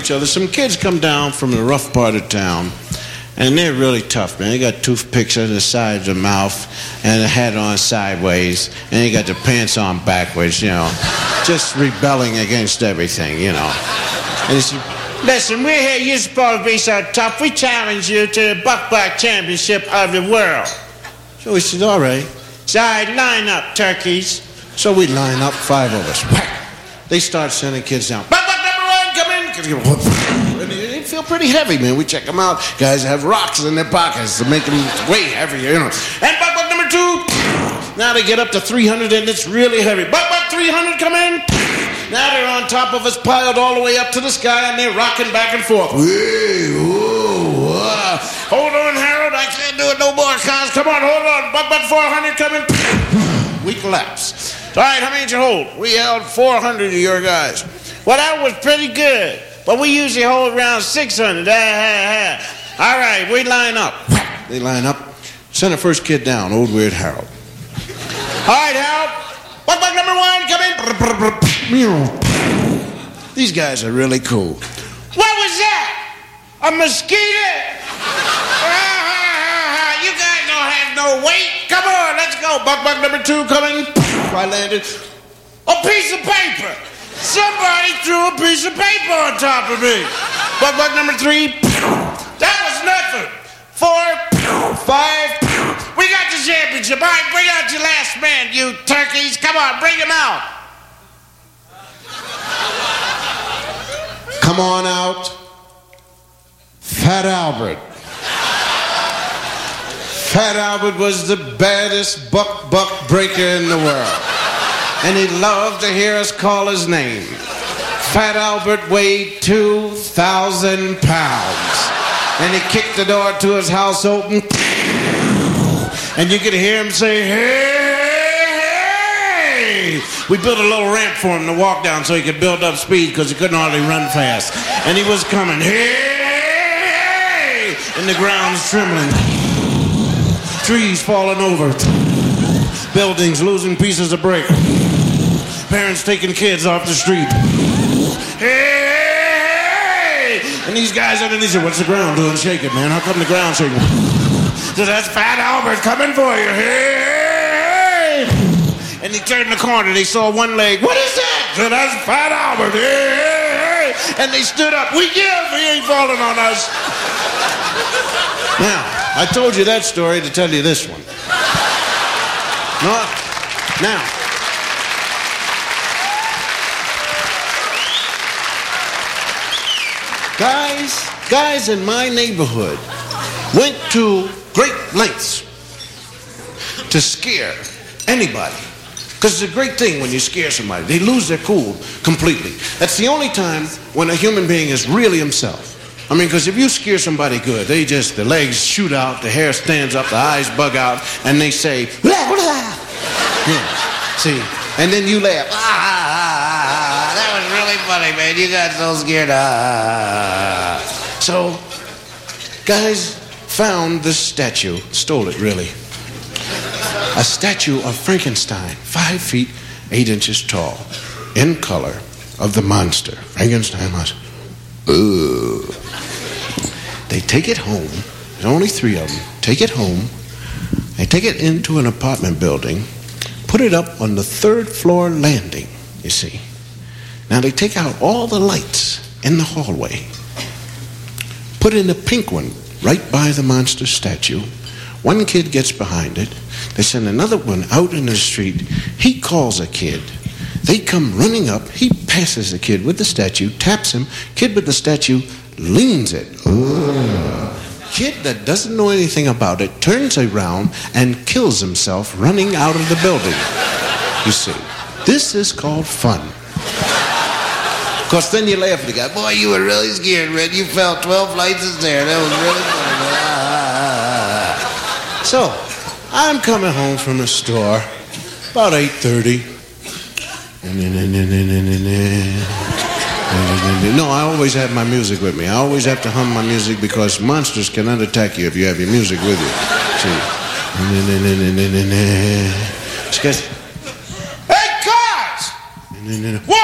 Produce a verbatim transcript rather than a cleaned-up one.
each other. Some kids come down from the rough part of town, and they're really tough, man. They got toothpicks on the sides of the mouth and a hat on sideways, and they got their pants on backwards, you know, just rebelling against everything, you know. And he said, listen, we're here. You're supposed to be so tough. We challenge you to the Buck Buck Championship of the world. So he said, all right. So I line up, turkeys. So we line up, five of us. Whack. They start sending kids down. Buck Buck number one, come in. And they feel pretty heavy, man. We check them out. Guys have rocks in their pockets to make them way heavier, you know. And Buck Buck number two. Now they get up to three hundred, and it's really heavy. Buck Buck three hundred, come in. Now they're on top of us, piled all the way up to the sky, and they're rocking back and forth. Hey, whoa, whoa. Hold on, Harold. I can't do it no more, cuz. Come on, hold on. Buck Buck four hundred, come in. We collapse. All right, how many did you hold? We held four hundred of your guys. Well, that was pretty good. But we usually hold around six hundred. Ah, ah, ah. All right, we line up. They line up. Send the first kid down, old weird Harold. All right, Harold. Buck Buck number one, come in. These guys are really cool. What was that? A mosquito? You guys don't have no weight. Come on, let's go. Buck Buck number two coming. I landed. A piece of paper. Somebody threw a piece of paper on top of me. Buck Buck number three. That was nothing. Four, five. We got the championship. All right, bring out your last man, you turkeys. Come on, bring him out. Come on out. Fat Albert. Fat Albert was the baddest buck buck breaker in the world. And he loved to hear us call his name. Fat Albert weighed two thousand pounds. And he kicked the door to his house open. And you could hear him say, hey, hey. We built a little ramp for him to walk down so he could build up speed because he couldn't hardly run fast. And he was coming, hey, hey. And the ground's trembling. Trees falling over. Buildings losing pieces of brick. Parents taking kids off the street. Hey! And these guys underneath say, what's the ground doing? Shake it, man. How come the ground's shaking? So that's Fat Albert coming for you. Hey! And he turned the corner. They saw one leg. What is that? So that's Fat Albert. Hey! And they stood up. We give. He ain't falling on us. Now, I told you that story to tell you this one. No, now, guys, guys in my neighborhood went to great lengths to scare anybody. Because it's a great thing when you scare somebody. They lose their cool completely. That's the only time when a human being is really himself. I mean, because if you scare somebody good, they just, the legs shoot out, the hair stands up, the eyes bug out, and they say, blah, blah. Yeah, see, and then you laugh. Ah, ah, ah, ah, that was really funny, man. You got so scared. Ah. So, guys found this statue, stole it, really. A statue of Frankenstein, five feet, eight inches tall, in color, of the monster. Frankenstein monster. Ugh. They take it home. There's only three of them. Take it home. They take it into an apartment building, put it up on the third floor landing, you see. Now they take out all the lights in the hallway, put in a pink one right by the monster statue. One kid gets behind it. They send another one out in the street. He calls a kid. They come running up. He passes the kid with the statue, taps him. Kid with the statue leans it. Ugh. Kid that doesn't know anything about it turns around and kills himself running out of the building. You see, this is called fun. Of course, then you laugh at the guy. Boy, you were really scared, Red. You fell twelve flights of stairs. That was really funny. So, I'm coming home from the store about eight thirty. No, I always have my music with me. I always have to hum my music because monsters cannot attack you if you have your music with you. See? Hey, cars! What